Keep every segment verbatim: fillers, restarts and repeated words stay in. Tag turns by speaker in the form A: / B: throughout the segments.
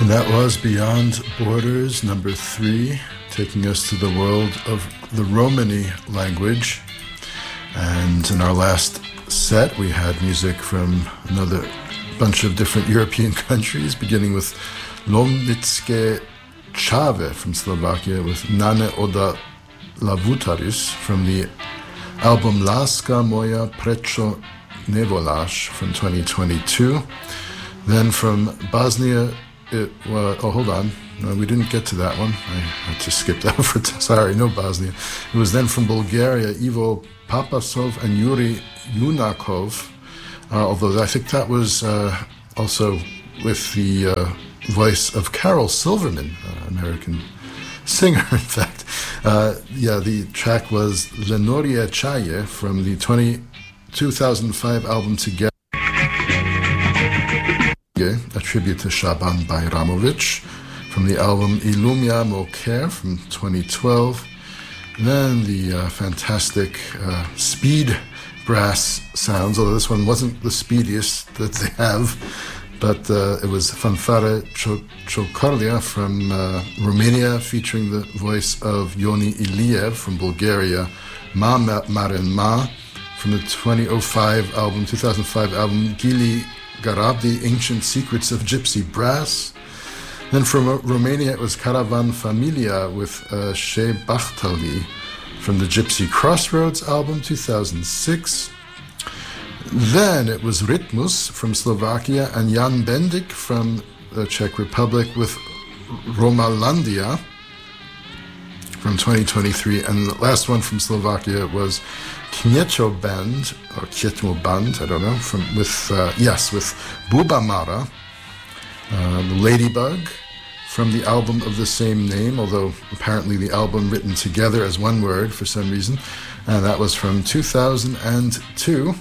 A: And that was Beyond Borders, number three, taking us to the world of the Romani language. And in our last set, we had music from another bunch of different European countries, beginning with Lomnicke Chave from Slovakia, with Nane Oda Lavutaris from the album Láska moja prečo nevoláš from twenty twenty-two. Then from Bosnia, it was, oh, hold on. No, we didn't get to that one. I had to skip that for, t- sorry, no Bosnia. It was then from Bulgaria, Ivo Papasov and Yuri Yunakov, uh, although I think that was uh, also with the uh, voice of Carol Silverman, uh, American singer, in fact. Uh, yeah, the track was Lenoria Chaye from the twenty, two thousand five album Together, a tribute to Shaban Bayramovic, from the album Ilumia Moker from twenty twelve. Then the uh, fantastic uh, speed brass sounds, although this one wasn't the speediest that they have, but uh, it was Fanfare Chocorlia from uh, Romania, featuring the voice of Yoni Iliev from Bulgaria, Ma Maren Ma from the twenty oh five album, two thousand five album Gili Garabdi, Ancient Secrets of Gypsy Brass. Then from uh, Romania, it was Caravan Familia with uh, Shea Bachtali from the Gypsy Crossroads album, two thousand six. Then it was Rytmus from Slovakia and Jan Bendik from the Czech Republic with Romalandia from twenty twenty-three. And the last one from Slovakia was Kniecho Band, or Knietmo Band, I don't know, from with, uh, yes, with Buba Mara, uh, Ladybug, from the album of the same name, although apparently the album written together as one word for some reason, and that was from two thousand two.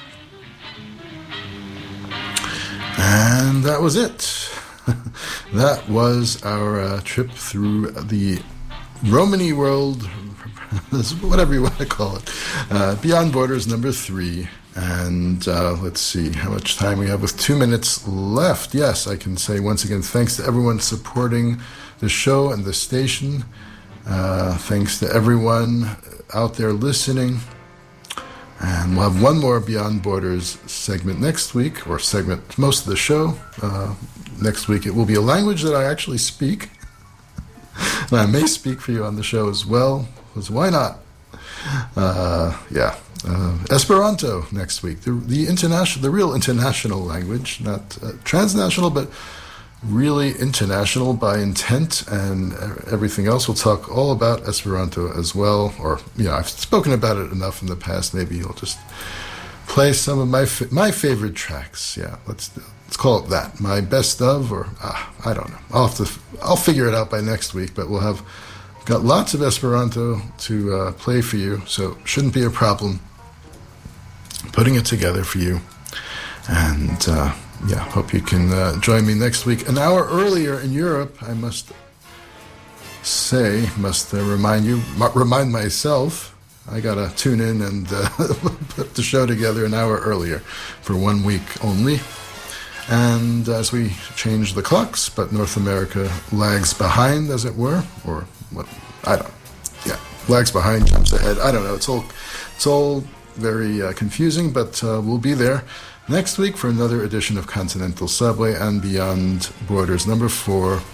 A: And that was it. That was our uh, trip through the Romani world, whatever you want to call it. Uh, Beyond Borders number three. And uh, let's see how much time we have with two minutes left. Yes, I can say once again, thanks to everyone supporting the show and the station. Uh, thanks to everyone out there listening. And we'll have one more Beyond Borders segment next week, or segment most of the show. Uh, next week it will be a language that I actually speak. And I may speak for you on the show as well, because why not? Uh, yeah. Uh, Esperanto next week, the, the international, the real international language, not uh, transnational, but really international by intent and everything else. We'll talk all about Esperanto as well, or you know, I've spoken about it enough in the past. Maybe you'll just play some of my fa- my favorite tracks. Yeah, let's let's call it that. My best of, or ah, I don't know. I'll have to I'll figure it out by next week. But we'll have got lots of Esperanto to uh, play for you, so shouldn't be a problem putting it together for you. And uh, yeah, hope you can uh, join me next week. An hour earlier in Europe, I must say, must uh, remind you, m- remind myself, I got to tune in and uh, put the show together an hour earlier for one week only. And as we change the clocks, but North America lags behind, as it were, or what, I don't know. Yeah, lags behind, jumps ahead. I don't know. It's all, it's all very uh, confusing, but uh, we'll be there next week for another edition of Continental Subway and Beyond Borders number four.